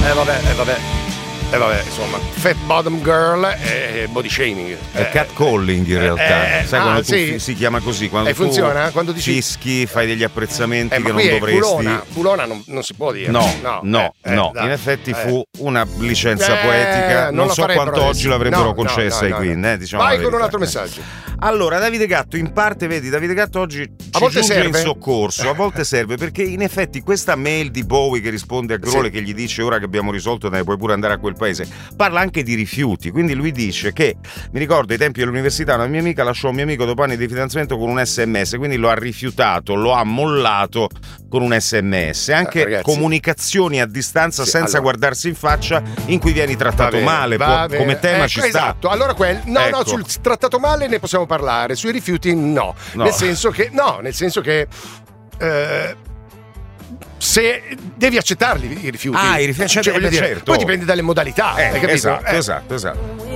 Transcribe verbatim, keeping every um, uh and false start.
Eh vabbè, eh vabbè. E eh vabbè, insomma, fat bottom girl e body shaming. È eh, catcalling in realtà. Eh, Sai ah, quando sì? tu si chiama così? Quando e tu funziona? Quando dici fischi, fai degli apprezzamenti eh, che ma non qui dovresti. Fulona, Fulona non, non si può dire. No, no, no, eh, no. eh, in effetti eh. fu una licenza Eh, poetica. non Non, la so farebbero quanto adesso. oggi l'avrebbero No, concessa no, ai no, Queen. no. Eh, diciamo Vai la con un verità. altro messaggio. Allora, Davide Gatto, in parte, vedi, Davide Gatto oggi ci A volte giunge serve. in soccorso, a volte serve, perché in effetti questa mail di Bowie che risponde a Grohl Sì. che gli dice ora che abbiamo risolto te ne puoi pure andare a quel paese, parla anche di rifiuti, quindi lui dice che, mi ricordo ai tempi dell'università una mia amica lasciò un mio amico dopo anni di fidanzamento con un sms, quindi lo ha rifiutato, lo ha mollato con un sms, anche eh, ragazzi, comunicazioni a distanza sì, senza allora, guardarsi in faccia in cui vieni trattato bene, male, può, come tema ecco, ci sta. Esatto, allora quel no, Ecco. no, sul trattato male ne possiamo parlare, sui rifiuti no. No. Nel senso che no, nel senso che eh, se devi accettarli i rifiuti. Ah, i rifiuti, cioè, voglio eh, dire, certo. poi dipende dalle modalità, Eh, hai capito? esatto, Eh. esatto, esatto.